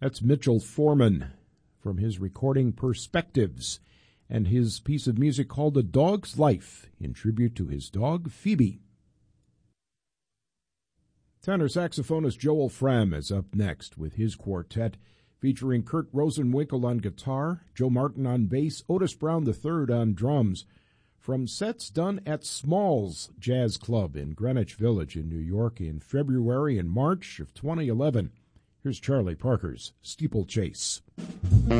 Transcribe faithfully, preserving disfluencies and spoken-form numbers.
That's Mitchell Foreman from his recording Perspectives and his piece of music called A Dog's Life in tribute to his dog Phoebe. Tenor saxophonist Joel Frehm is up next with his quartet featuring Kurt Rosenwinkel on guitar, Joe Martin on bass, Otis Brown the third on drums, from sets done at Smalls Jazz Club in Greenwich Village in New York in February and March of twenty eleven. Here's Charlie Parker's Steeplechase.